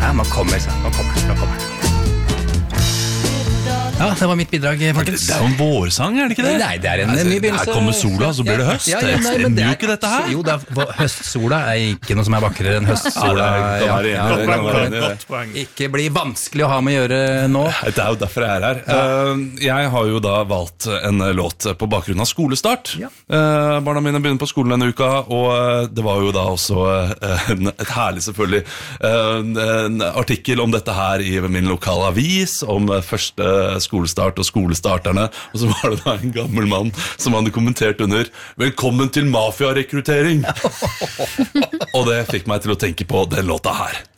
Ja, nå kommer det. Ja, det var mitt bidrag, folkens. Det jo en vårsang, det ikke det? Nei, det en ny begynnelse. Her kommer sola, så blir det høst. Det stemmer jo ikke dette her. Jo, høstsola ikke noe som vakrere enn høstsola. Godt poeng. Ikke bli vanskelig å ha med å gjøre nå. Det jo derfor jeg her. Jeg har jo da valgt en låt på bakgrunn av skolestart. Barna mine begynner på skolen denne uka, og det var jo da også et herlig selvfølgelig en artikkel om dette her i min lokale avis, om første skolestart og skolestarterne, og så var det da en gammel mann som hadde kommentert under «Velkommen til mafiarekruttering!» Og det fikk meg til å tenke på den låta her.